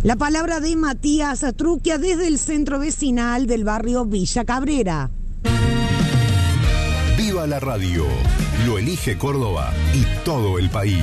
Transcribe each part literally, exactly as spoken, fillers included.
La palabra de Matías Truquia desde el centro vecinal del barrio Villa Cabrera. Viva la radio, lo elige Córdoba y todo el país.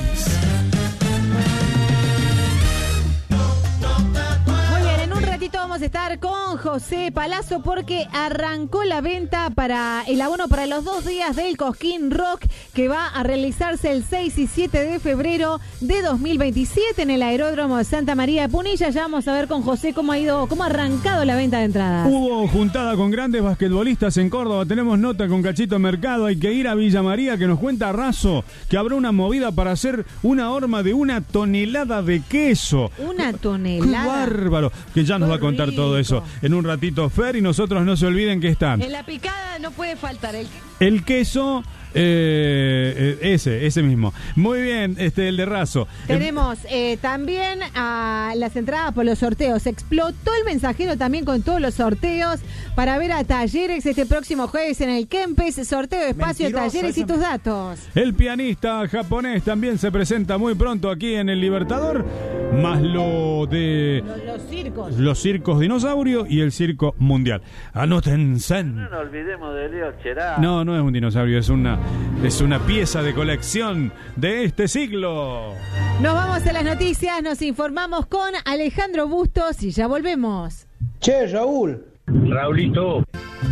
Vamos a estar con José Palazzo porque arrancó la venta para el abono para los dos días del Cosquín Rock que va a realizarse el seis y siete de febrero de dos mil veintisiete en el Aeródromo de Santa María de Punilla. Ya vamos a ver con José cómo ha ido, cómo ha arrancado la venta de entradas. Hubo juntada con grandes basquetbolistas en Córdoba. Tenemos nota con Cachito Mercado. Hay que ir a Villa María, que nos cuenta Razo que habrá una movida para hacer una horma de una tonelada de queso. Una tonelada. ¡Qué bárbaro! Que ya nos va a contar todo eso en un ratito, Fer, y nosotros no se olviden que están. En la picada no puede faltar el, el queso. Eh, eh, ese, ese mismo. Muy bien, este, el de Razo. Tenemos eh, también a las entradas por los sorteos. Explotó el mensajero también con todos los sorteos para ver a Talleres este próximo jueves en el Kempes. Sorteo de espacio, Mentiroso, Talleres y tus datos. El pianista japonés también se presenta muy pronto aquí en el Libertador. Más lo de los, los circos. Los circos dinosaurio y el circo mundial. Anótense. No nos olvidemos de Leo Cherá. No, no es un dinosaurio, es una Es una pieza de colección de este siglo. Nos vamos a las noticias, nos informamos con Alejandro Bustos y ya volvemos. Che, Raúl. Raulito.